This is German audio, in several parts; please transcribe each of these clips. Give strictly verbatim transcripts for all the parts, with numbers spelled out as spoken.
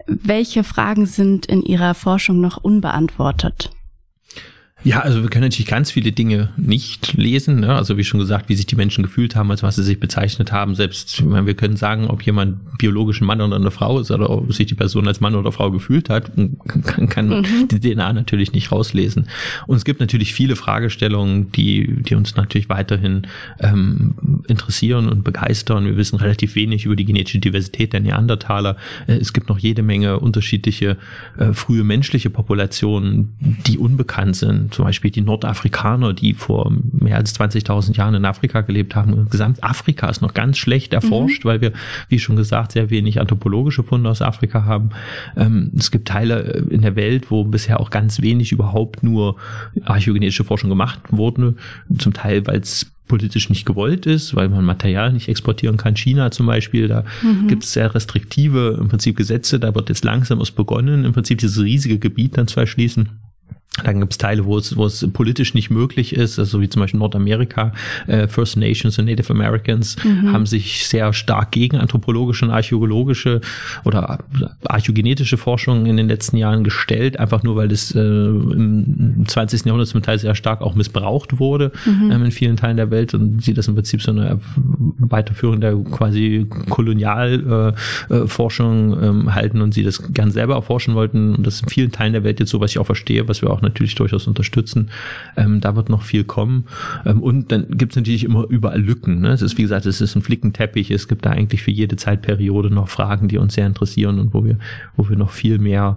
Welche Fragen sind in Ihrer Forschung noch unbeantwortet? Ja, also wir können natürlich ganz viele Dinge nicht lesen, ne? Also wie schon gesagt, wie sich die Menschen gefühlt haben, als was sie sich bezeichnet haben. Selbst, ich meine, wir können sagen, ob jemand biologisch ein Mann oder eine Frau ist oder ob sich die Person als Mann oder Frau gefühlt hat, kann, kann mhm. die D N A natürlich nicht rauslesen. Und es gibt natürlich viele Fragestellungen, die die uns natürlich weiterhin ähm, interessieren und begeistern. Wir wissen relativ wenig über die genetische Diversität der Neandertaler. Es gibt noch jede Menge unterschiedliche äh, frühe menschliche Populationen, die unbekannt sind. Zum Beispiel die Nordafrikaner, die vor mehr als zwanzigtausend Jahren in Afrika gelebt haben. Gesamtafrika ist noch ganz schlecht erforscht, mhm. weil wir, wie schon gesagt, sehr wenig anthropologische Funde aus Afrika haben. Ähm, es gibt Teile in der Welt, wo bisher auch ganz wenig überhaupt nur archäogenetische Forschung gemacht wurde. Zum Teil, weil es politisch nicht gewollt ist, weil man Material nicht exportieren kann. China zum Beispiel, da mhm. gibt es sehr restriktive im Prinzip Gesetze. Da wird jetzt langsam erst begonnen, im Prinzip dieses riesige Gebiet dann zu erschließen. Dann gibt es Teile, wo es, wo es politisch nicht möglich ist, also wie zum Beispiel Nordamerika, äh, First Nations und Native Americans mhm. haben sich sehr stark gegen anthropologische und archäologische oder archäogenetische Forschung in den letzten Jahren gestellt, einfach nur, weil das äh, im zwanzigsten Jahrhundert zum Teil sehr stark auch missbraucht wurde mhm. ähm, in vielen Teilen der Welt und sie das im Prinzip so eine Weiterführung der quasi Kolonialforschung äh, ähm, halten und sie das gern selber erforschen wollten und das ist in vielen Teilen der Welt jetzt so, was ich auch verstehe, was wir auch natürlich durchaus unterstützen. Ähm, da wird noch viel kommen. Ähm, und dann gibt es natürlich immer überall Lücken. Ne? Es ist, wie gesagt, es ist ein Flickenteppich. Es gibt da eigentlich für jede Zeitperiode noch Fragen, die uns sehr interessieren und wo wir, wo wir noch viel mehr,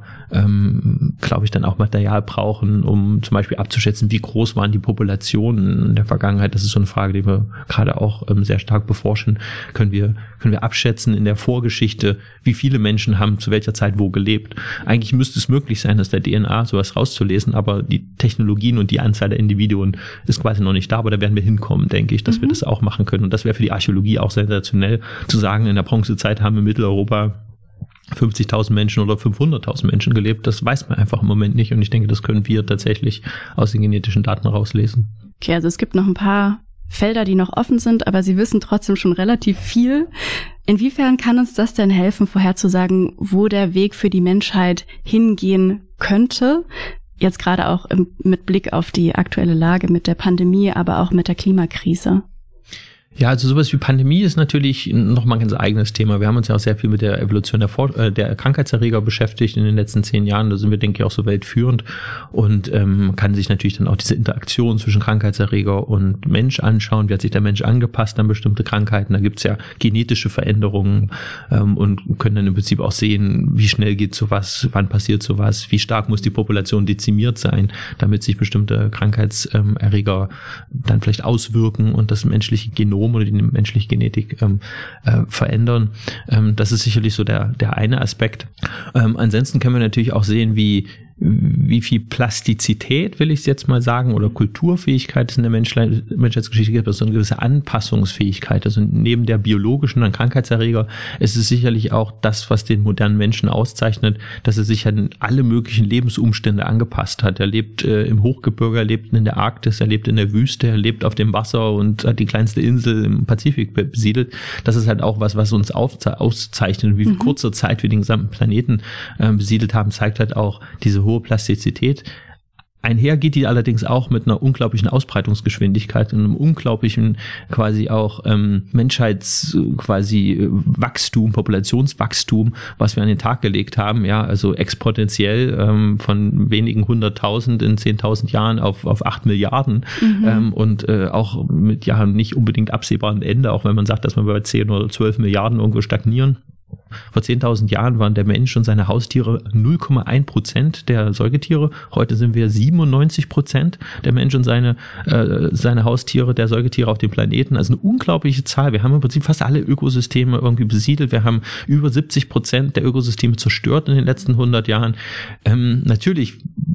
ähm, glaube ich, dann auch Material brauchen, um zum Beispiel abzuschätzen, wie groß waren die Populationen in der Vergangenheit. Das ist so eine Frage, die wir gerade auch ähm, sehr stark beforschen. Können wir, können wir abschätzen in der Vorgeschichte, wie viele Menschen haben zu welcher Zeit wo gelebt. Eigentlich müsste es möglich sein, dass der D N A sowas rauszulesen, aber die Technologien und die Anzahl der Individuen ist quasi noch nicht da, aber da werden wir hinkommen, denke ich, dass mhm. wir das auch machen können. Und das wäre für die Archäologie auch sensationell, zu sagen, in der Bronzezeit haben in Mitteleuropa fünfzigtausend Menschen oder fünfhunderttausend Menschen gelebt. Das weiß man einfach im Moment nicht und ich denke, das können wir tatsächlich aus den genetischen Daten rauslesen. Okay, also es gibt noch ein paar Felder, die noch offen sind, aber Sie wissen trotzdem schon relativ viel. Inwiefern kann uns das denn helfen, vorherzusagen, wo der Weg für die Menschheit hingehen könnte? Jetzt gerade auch im, mit Blick auf die aktuelle Lage mit der Pandemie, aber auch mit der Klimakrise. Ja, also sowas wie Pandemie ist natürlich nochmal ein ganz eigenes Thema. Wir haben uns ja auch sehr viel mit der Evolution der, Vor- äh, der Krankheitserreger beschäftigt in den letzten zehn Jahren. Da sind wir, denke ich, auch so weltführend und ähm, kann sich natürlich dann auch diese Interaktion zwischen Krankheitserreger und Mensch anschauen. Wie hat sich der Mensch angepasst an bestimmte Krankheiten? Da gibt's ja genetische Veränderungen ähm, und können dann im Prinzip auch sehen, wie schnell geht sowas, wann passiert sowas, wie stark muss die Population dezimiert sein, damit sich bestimmte Krankheitserreger dann vielleicht auswirken und das menschliche Genom oder die menschliche Genetik ähm, äh, verändern. Ähm, das ist sicherlich so der der eine Aspekt. Ähm, ansonsten können wir natürlich auch sehen, wie wie viel Plastizität, will ich es jetzt mal sagen, oder Kulturfähigkeit es in der Menschle- Menschheitsgeschichte gibt, also eine gewisse Anpassungsfähigkeit. Also neben der biologischen und Krankheitserreger ist es sicherlich auch das, was den modernen Menschen auszeichnet, dass er sich an alle möglichen Lebensumstände angepasst hat. Er lebt äh, im Hochgebirge, er lebt in der Arktis, er lebt in der Wüste, er lebt auf dem Wasser und hat die kleinste Insel im Pazifik besiedelt. Das ist halt auch was, was uns aufze- auszeichnet. Wie viel mhm. kurzer Zeit wir den gesamten Planeten äh, besiedelt haben, zeigt halt auch diese hohe Plastizität. Einher geht die allerdings auch mit einer unglaublichen Ausbreitungsgeschwindigkeit und einem unglaublichen quasi auch ähm, Menschheits quasi Wachstum, Populationswachstum, was wir an den Tag gelegt haben, ja, also exponentiell ähm, von wenigen hunderttausend in zehntausend Jahren auf auf acht Milliarden mhm. ähm, und äh, auch mit ja nicht unbedingt absehbarem Ende, auch wenn man sagt, dass wir bei zehn oder zwölf Milliarden irgendwo stagnieren. Vor zehntausend Jahren waren der Mensch und seine Haustiere null Komma eins Prozent der Säugetiere. Heute sind wir siebenundneunzig Prozent der Mensch und seine, äh, seine Haustiere, der Säugetiere auf dem Planeten. Also eine unglaubliche Zahl. Wir haben im Prinzip fast alle Ökosysteme irgendwie besiedelt. Wir haben über siebzig Prozent der Ökosysteme zerstört in den letzten hundert Jahren. Ähm, natürlich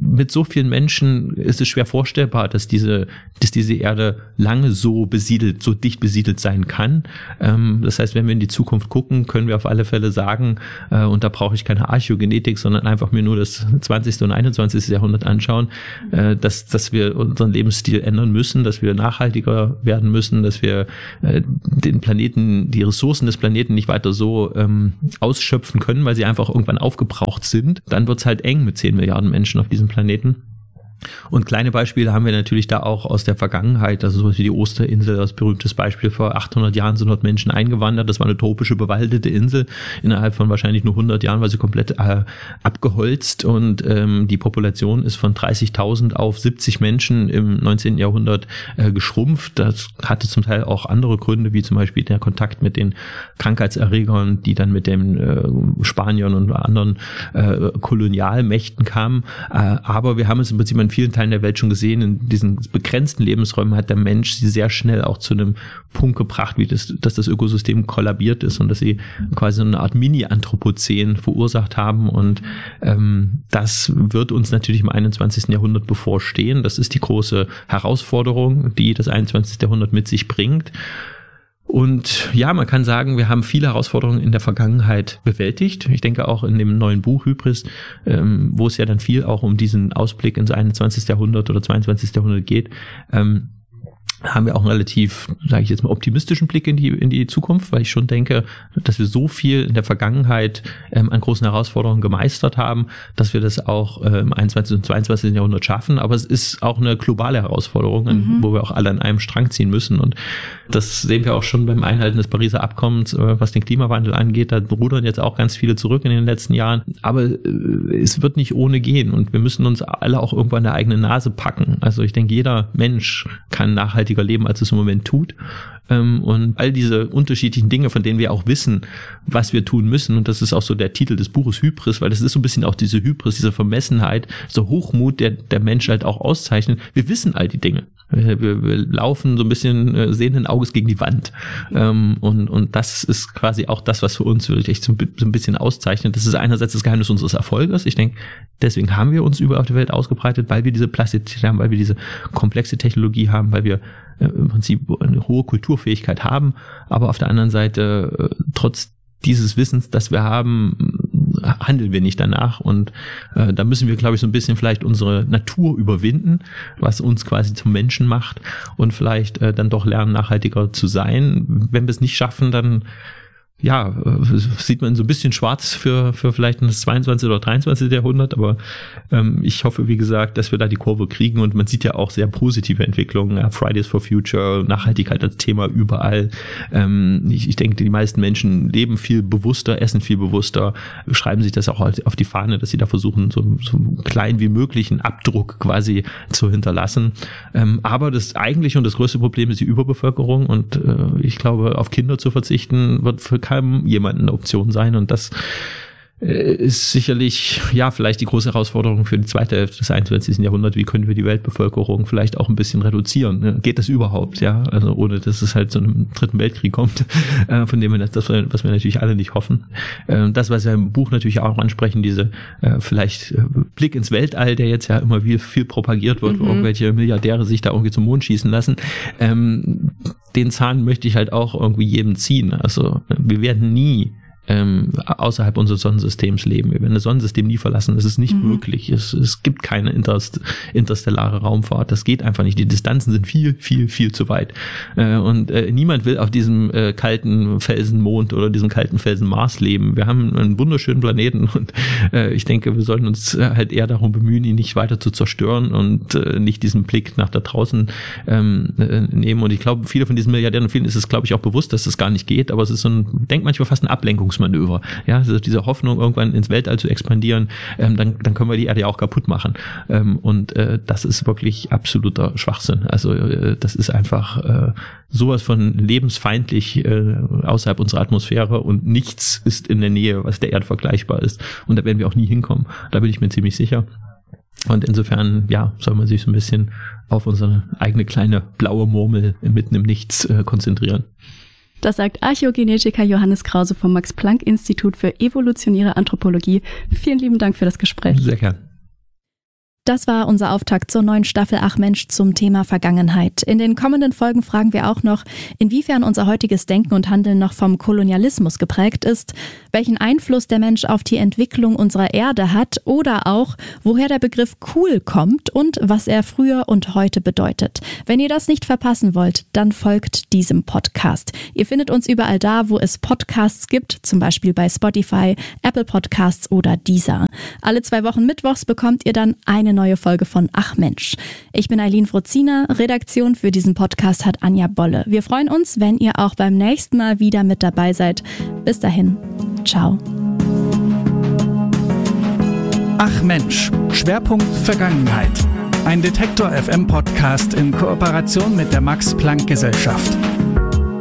mit so vielen Menschen ist es schwer vorstellbar, dass diese, dass diese Erde lange so besiedelt, so dicht besiedelt sein kann. Ähm, das heißt, wenn wir in die Zukunft gucken, können wir auf alle Fälle sagen, äh, und da brauche ich keine Archäogenetik, sondern einfach mir nur das zwanzigste und einundzwanzigste Jahrhundert anschauen, äh, dass, dass wir unseren Lebensstil ändern müssen, dass wir nachhaltiger werden müssen, dass wir äh, den Planeten, die Ressourcen des Planeten nicht weiter so ähm, ausschöpfen können, weil sie einfach irgendwann aufgebraucht sind. Dann wird es halt eng mit zehn Milliarden Menschen auf diesem Planeten. Und kleine Beispiele haben wir natürlich da auch aus der Vergangenheit, also sowas wie die Osterinsel, das berühmtes Beispiel. Vor achthundert Jahren sind dort Menschen eingewandert, das war eine tropische, bewaldete Insel, innerhalb von wahrscheinlich nur hundert Jahren war sie komplett äh, abgeholzt und ähm, die Population ist von dreißigtausend auf siebzig Menschen im neunzehnten Jahrhundert äh, geschrumpft. Das hatte zum Teil auch andere Gründe, wie zum Beispiel der Kontakt mit den Krankheitserregern, die dann mit den äh, Spaniern und anderen äh, Kolonialmächten kamen. Äh, aber wir haben es im Prinzip in vielen Teilen der Welt schon gesehen, in diesen begrenzten Lebensräumen hat der Mensch sie sehr schnell auch zu einem Punkt gebracht, wie das, dass das Ökosystem kollabiert ist und dass sie quasi so eine Art Mini-Anthropozän verursacht haben und ähm, das wird uns natürlich im einundzwanzigsten Jahrhundert bevorstehen. Das ist die große Herausforderung, die das einundzwanzigste Jahrhundert mit sich bringt. Und ja, man kann sagen, wir haben viele Herausforderungen in der Vergangenheit bewältigt. Ich denke auch in dem neuen Buch Hybris, ähm, wo es ja dann viel auch um diesen Ausblick ins einundzwanzigste Jahrhundert oder zweiundzwanzigste Jahrhundert geht, ähm, haben wir auch einen relativ, sage ich jetzt mal, optimistischen Blick in die in die Zukunft, weil ich schon denke, dass wir so viel in der Vergangenheit ähm, an großen Herausforderungen gemeistert haben, dass wir das auch äh, im einundzwanzigsten und zweiundzwanzigsten Jahrhundert schaffen. Aber es ist auch eine globale Herausforderung, mhm. wo wir auch alle an einem Strang ziehen müssen. Und das sehen wir auch schon beim Einhalten des Pariser Abkommens, äh, was den Klimawandel angeht. Da rudern jetzt auch ganz viele zurück in den letzten Jahren. Aber äh, es wird nicht ohne gehen. Und wir müssen uns alle auch irgendwann an der eigenen Nase packen. Also ich denke, jeder Mensch kann nachhaltig leben, als es im Moment tut. Und all diese unterschiedlichen Dinge, von denen wir auch wissen, was wir tun müssen. Und das ist auch so der Titel des Buches Hybris, weil das ist so ein bisschen auch diese Hybris, diese Vermessenheit, so Hochmut, der der Mensch halt auch auszeichnet. Wir wissen all die Dinge. Wir, wir, wir laufen so ein bisschen sehenden Auges gegen die Wand. Und, und das ist quasi auch das, was für uns wirklich so ein bisschen auszeichnet. Das ist einerseits das Geheimnis unseres Erfolges. Ich denke, deswegen haben wir uns überall auf der Welt ausgebreitet, weil wir diese Plastizität haben, weil wir diese komplexe Technologie haben, weil wir im Prinzip eine hohe Kulturfähigkeit haben, aber auf der anderen Seite trotz dieses Wissens, das wir haben, handeln wir nicht danach und äh, da müssen wir, glaube ich, so ein bisschen vielleicht unsere Natur überwinden, was uns quasi zum Menschen macht und vielleicht äh, dann doch lernen, nachhaltiger zu sein. Wenn wir es nicht schaffen, dann ja, sieht man so ein bisschen schwarz für für vielleicht das zweiundzwanzigste oder dreiundzwanzigste Jahrhundert, aber ähm, ich hoffe, wie gesagt, dass wir da die Kurve kriegen und man sieht ja auch sehr positive Entwicklungen, ja, Fridays for Future, Nachhaltigkeit als Thema überall. Ähm, ich, ich denke, die meisten Menschen leben viel bewusster, essen viel bewusster, schreiben sich das auch auf die Fahne, dass sie da versuchen, so, so klein wie möglich einen Abdruck quasi zu hinterlassen. Ähm, aber das eigentliche und das größte Problem ist die Überbevölkerung und äh, ich glaube, auf Kinder zu verzichten wird für keinem jemand eine Option sein und das ist sicherlich, ja, vielleicht die große Herausforderung für die zweite Hälfte des einundzwanzigsten Jahrhunderts. Wie können wir die Weltbevölkerung vielleicht auch ein bisschen reduzieren? Geht das überhaupt? Ja, also ohne, dass es halt zu einem dritten Weltkrieg kommt, von dem wir das, das was wir natürlich alle nicht hoffen. Das, was wir im Buch natürlich auch ansprechen, diese vielleicht Blick ins Weltall, der jetzt ja immer viel, viel propagiert wird, mhm. wo irgendwelche Milliardäre sich da irgendwie zum Mond schießen lassen. Den Zahn möchte ich halt auch irgendwie jedem ziehen. Also wir werden nie Ähm, außerhalb unseres Sonnensystems leben. Wir werden das Sonnensystem nie verlassen. Das ist nicht mhm. möglich. Es, es gibt keine interst, interstellare Raumfahrt. Das geht einfach nicht. Die Distanzen sind viel, viel, viel zu weit. Äh, und äh, niemand will auf diesem äh, kalten Felsenmond oder diesem kalten Felsen Mars leben. Wir haben einen wunderschönen Planeten und äh, ich denke, wir sollten uns halt eher darum bemühen, ihn nicht weiter zu zerstören und äh, nicht diesen Blick nach da draußen ähm, äh, nehmen. Und ich glaube, viele von diesen Milliardären und vielen ist es, glaube ich, auch bewusst, dass das gar nicht geht. Aber es ist so ein, ich denke manchmal fast ein Ablenkungs Manöver. Ja, also diese Hoffnung, irgendwann ins Weltall zu expandieren, ähm, dann, dann können wir die Erde ja auch kaputt machen. Ähm, und äh, das ist wirklich absoluter Schwachsinn. Also äh, das ist einfach äh, sowas von lebensfeindlich äh, außerhalb unserer Atmosphäre und nichts ist in der Nähe, was der Erde vergleichbar ist. Und da werden wir auch nie hinkommen. Da bin ich mir ziemlich sicher. Und insofern, ja, soll man sich so ein bisschen auf unsere eigene kleine blaue Murmel mitten im Nichts äh, konzentrieren. Das sagt Archäogenetiker Johannes Krause vom Max-Planck-Institut für evolutionäre Anthropologie. Vielen lieben Dank für das Gespräch. Sehr gern. Das war unser Auftakt zur neuen Staffel Ach Mensch zum Thema Vergangenheit. In den kommenden Folgen fragen wir auch noch, inwiefern unser heutiges Denken und Handeln noch vom Kolonialismus geprägt ist, welchen Einfluss der Mensch auf die Entwicklung unserer Erde hat oder auch, woher der Begriff cool kommt und was er früher und heute bedeutet. Wenn ihr das nicht verpassen wollt, dann folgt diesem Podcast. Ihr findet uns überall da, wo es Podcasts gibt, zum Beispiel bei Spotify, Apple Podcasts oder Deezer. Alle zwei Wochen mittwochs bekommt ihr dann eine neue Folge von Ach Mensch. Ich bin Eileen Frozina, Redaktion für diesen Podcast hat Anja Bolle. Wir freuen uns, wenn ihr auch beim nächsten Mal wieder mit dabei seid. Bis dahin, ciao. Ach Mensch, Schwerpunkt Vergangenheit. Ein Detektor F M Podcast in Kooperation mit der Max-Planck-Gesellschaft.